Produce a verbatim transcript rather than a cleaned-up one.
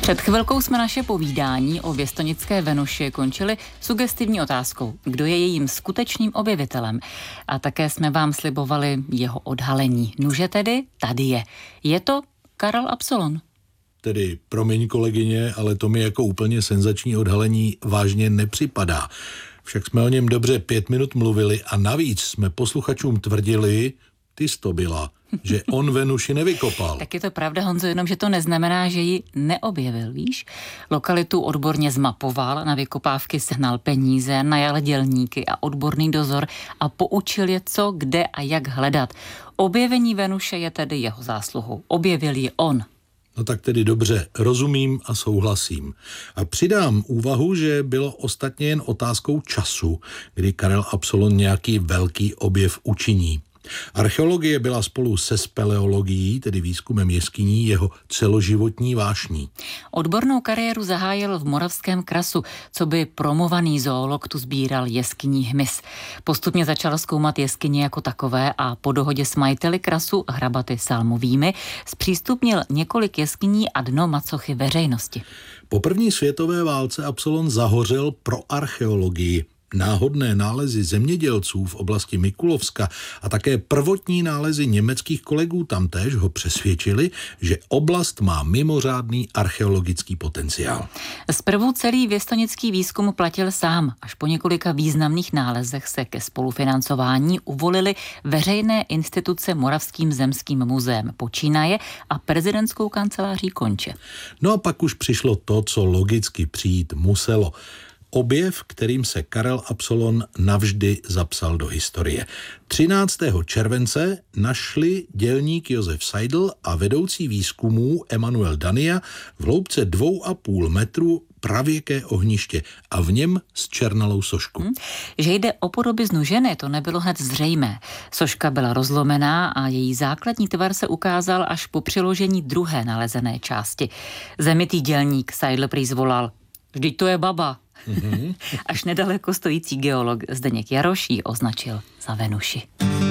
Před chvilkou jsme naše povídání o věstonické Venuši končili sugestivní otázkou, kdo je jejím skutečným objevitelem. A také jsme vám slibovali jeho odhalení. Nuže tedy, tady je. Je to Karel Absolon. Tedy, promiň kolegyně, ale to mi jako úplně senzační odhalení vážně nepřipadá. Však jsme o něm dobře pět minut mluvili a navíc jsme posluchačům tvrdili, ty jsi to byla, že on Venuši nevykopal. Tak je to pravda, Honzo, jenom že to neznamená, že ji neobjevil, víš? Lokalitu odborně zmapoval, na vykopávky sehnal peníze, najal dělníky a odborný dozor a poučil je, co, kde a jak hledat. Objevení Venuše je tedy jeho zásluhou. Objevil ji on. No tak tedy dobře, rozumím a souhlasím. A přidám úvahu, že bylo ostatně jen otázkou času, kdy Karel Absolon nějaký velký objev učiní. Archeologie byla spolu se speleologií, tedy výzkumem jeskyní, jeho celoživotní vášní. Odbornou kariéru zahájil v Moravském Krasu, co by promovaný zoolog tu sbíral jeskyní hmyz. Postupně začal zkoumat jeskyně jako takové a po dohodě s majiteli Krasu, hrabaty Salmovými, zpřístupnil několik jeskyní a dno macochy veřejnosti. Po první světové válce Absolon zahořel pro archeologii. Náhodné nálezy zemědělců v oblasti Mikulovska a také prvotní nálezy německých kolegů tamtéž ho přesvědčili, že oblast má mimořádný archeologický potenciál. Zprvu celý věstonický výzkum platil sám. Až po několika významných nálezech se ke spolufinancování uvolili veřejné instituce Moravským zemským muzeem počínaje a prezidentskou kanceláří konče. No a pak už přišlo to, co logicky přijít muselo. Objev, kterým se Karel Absolon navždy zapsal do historie. třináctého července našli dělník Josef Seidl a vedoucí výzkumů Emanuel Dania v hloubce dvou a půl metru pravěké ohniště a v něm zčernalou sošku. Hmm. Že jde o podobiznu ženy, to nebylo hned zřejmé. Soška byla rozlomená a její základní tvar se ukázal až po přiložení druhé nalezené části. Zemitý dělník Seidl prý zvolal: vždyť to je baba. Mm-hmm. Až nedaleko stojící geolog Zdeněk Jaroš ji označil za Venuši.